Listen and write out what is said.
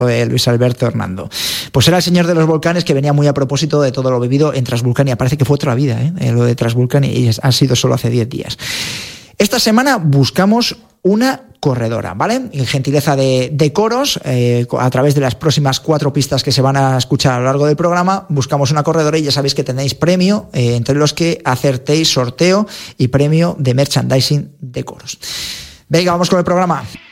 de Luis Alberto Hernando. Pues era el señor de los volcanes, que venía muy a propósito de todo lo vivido en Transvulcania. Parece que fue otra vida, lo de Transvulcania, y ha sido solo hace 10 días. Esta semana buscamos una corredora, ¿vale? En gentileza de Coros, a través de las próximas 4 pistas que se van a escuchar a lo largo del programa, buscamos una corredora y ya sabéis que tenéis premio entre los que acertéis, sorteo y premio de merchandising de Coros. Venga, vamos con el programa.